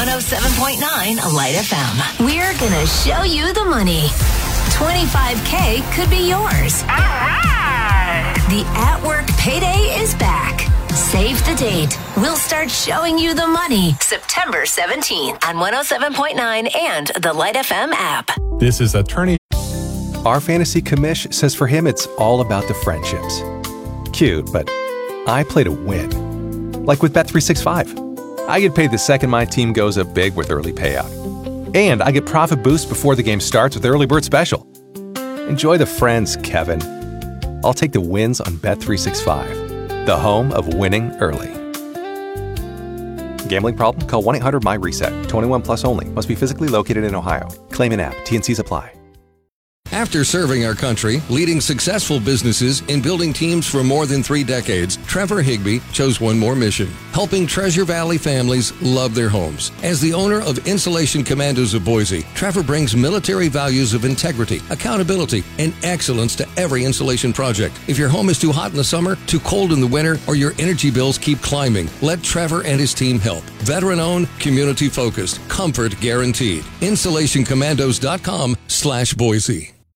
107.9 Light FM. We're gonna show you the money. $25K could be yours. All right! The At Work Payday is back. Save the date. We'll start showing you the money September 17th on 107.9 and the Light FM app. This is attorney. Our fantasy commish says for him it's all about the friendships. Cute, but I play to win. Like with Bet365. I get paid the second my team goes up big with early payout. And I get profit boost before the game starts with Early Bird Special. Enjoy the friends, Kevin. I'll take the wins on Bet365, the home of winning early. Gambling problem? Call 1-800-MY-RESET. 21 plus only. Must be physically located in Ohio. Claim in app. T&Cs apply. After serving our country, leading successful businesses, and building teams for more than 3 decades, Trevor Higbee chose one more mission: helping Treasure Valley families love their homes. As the owner of Insulation Commandos of Boise, Trevor brings military values of integrity, accountability, and excellence to every insulation project. If your home is too hot in the summer, too cold in the winter, or your energy bills keep climbing, let Trevor and his team help. Veteran-owned, community-focused, comfort guaranteed. InsulationCommandos.com/Boise.